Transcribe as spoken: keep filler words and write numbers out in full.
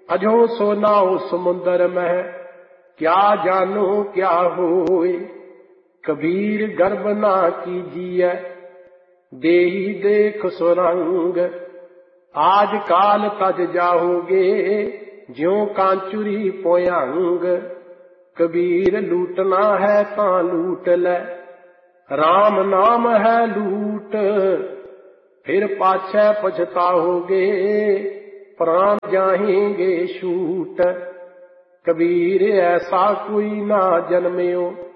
अजो सो नाव समुंदर में, क्या जानो क्या होए। कबीर गर्भ ना कीजिए, देही देख सुरंग। आज काल तज जाओगे, ज्यों कांचुरी पोयांग। कबीर लूटना है तां लूट ले, राम नाम है लूट। फिर पाछे पछताओगे, प्राण जाएंगे छूट। कबीर ऐसा कोई ना जन्म्यो,